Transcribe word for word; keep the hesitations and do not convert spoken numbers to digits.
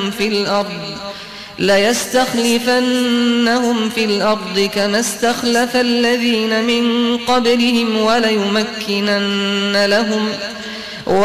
في الأرض ليستخلفنهم في الأرض كما استخلف الذين من قبلهم وليمكنن لهم